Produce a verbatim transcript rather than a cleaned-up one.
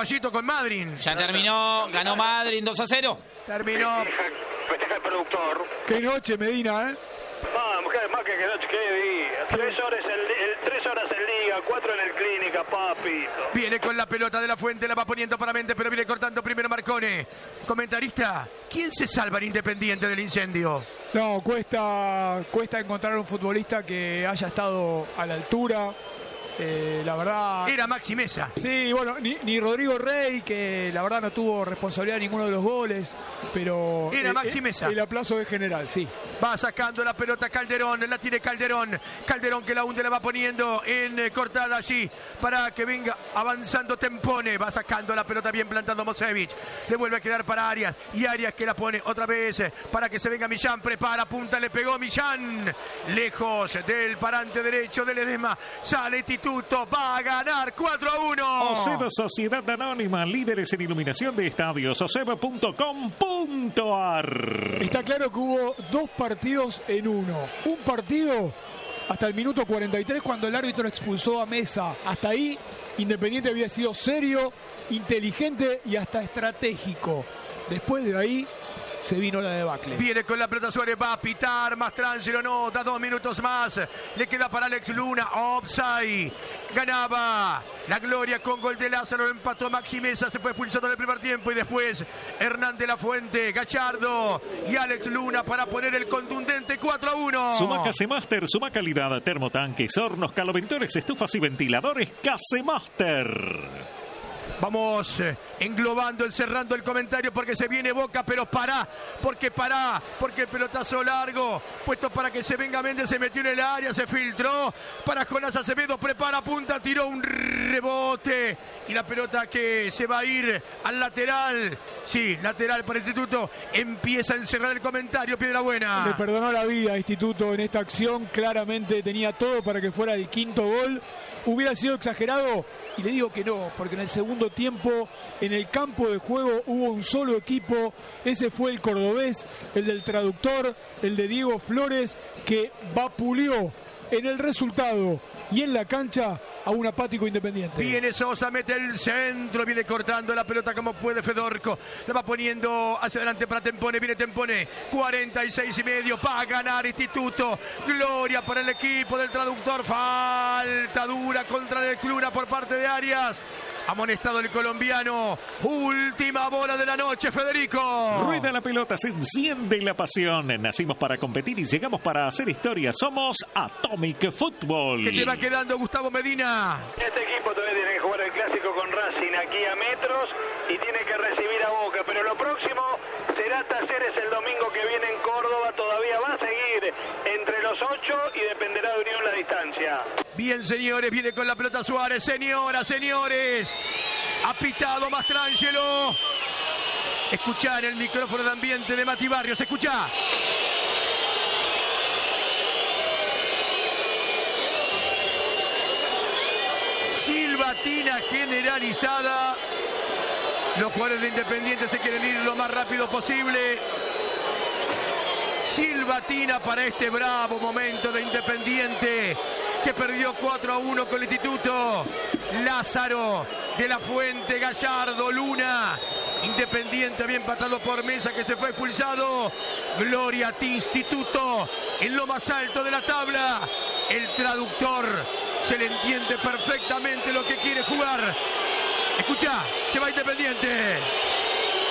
caballito con Madryn. Ya terminó, ganó Madryn dos a cero. Terminó. Festeja el productor. Qué noche, Medina, ¿eh? Vamos, que más que que noche, qué día. Tres horas, el, el, tres horas en Liga, cuatro en el Clínica, papito. Viene con la pelota de la Fuente, la va poniendo para mente, pero viene cortando primero Marcone. Comentarista, ¿quién se salva en Independiente del incendio? No, cuesta, cuesta encontrar un futbolista que haya estado a la altura. Eh, la verdad... Era Maxi Mesa. Sí, bueno, ni, ni Rodrigo Rey, que la verdad no tuvo responsabilidad en ninguno de los goles, pero... Era eh, Maxi eh, Mesa. El aplauso es general, sí. Va sacando la pelota Calderón, la tiene Calderón. Calderón que la hunde, la va poniendo en eh, cortada allí para que venga avanzando Tempone. Va sacando la pelota bien plantando Mosevich. Le vuelve a quedar para Arias. Y Arias que la pone otra vez eh, para que se venga Millán. Prepara, punta, le pegó Millán. Lejos del parante derecho del Edesma. Sale Instituto, va a ganar cuatro a uno. Oseba Sociedad Anónima, líderes en iluminación de estadios. Oseba punto com punto ar. Está claro que hubo dos partidos en uno. Un partido hasta el minuto cuarenta y tres cuando el árbitro expulsó a Mesa. Hasta ahí Independiente había sido serio, inteligente y hasta estratégico. Después de ahí se vino la debacle. Viene con la pelota Suárez, va a pitar, Mastrangelo no, da dos minutos más, le queda para Alex Luna, offside, ganaba la Gloria con gol de Lázaro, empató Maxi Mesa, se fue expulsado en el primer tiempo y después Hernán de la Fuente, Gallardo y Alex Luna para poner el contundente cuatro a uno. Suma Casemaster, suma calidad, termotanques, hornos, caloventores, estufas y ventiladores Casemaster. Vamos eh, englobando, encerrando el comentario porque se viene Boca, pero pará, porque pará, porque el pelotazo largo, puesto para que se venga Méndez, se metió en el área, se filtró, para Jonás Acevedo, prepara punta, tiró un rebote y la pelota que se va a ir al lateral, sí, lateral para Instituto, empieza a encerrar el comentario, Piedra Buena. Le perdonó la vida a Instituto en esta acción, claramente tenía todo para que fuera el quinto gol. Hubiera sido exagerado y le digo que no, porque en el segundo tiempo en el campo de juego hubo un solo equipo, ese fue el cordobés, el del traductor, el de Diego Flores, que vapuleó en el resultado y en la cancha a un apático Independiente. Viene Sosa, mete el centro, viene cortando la pelota como puede Fedorco, la va poniendo hacia adelante para Tempone, viene Tempone, cuarenta y seis y medio, para ganar Instituto, gloria para el equipo del traductor, falta dura contra Alex Luna por parte de Arias. Amonestado el colombiano. Última bola de la noche, Federico. Rueda la pelota, se enciende la pasión. Nacimos para competir y llegamos para hacer historia. Somos Atomic Football. ¿Qué te va quedando, Gustavo Medina? Este equipo todavía tiene que jugar el clásico con Racing aquí a metros y tiene que recibir a Boca. Pero lo próximo será Talleres el domingo que viene en Córdoba. Todavía va a seguir entre los ocho y dependerá de Unión la distancia. Bien, señores, viene con la pelota Suárez. Señoras, señores. Ha pitado Mastrangelo. Escuchá en el micrófono de ambiente de Mati Barrios. Escuchá. Silbatina generalizada. Los jugadores de Independiente se quieren ir lo más rápido posible. Silbatina para este bravo momento de Independiente, que perdió cuatro a uno con el Instituto. Lázaro, de la Fuente, Gallardo, Luna. Independiente había empatado por Mesa, que se fue expulsado. Gloria a ti, Instituto, en lo más alto de la tabla. El traductor se le entiende perfectamente lo que quiere jugar. Escuchá, se va Independiente.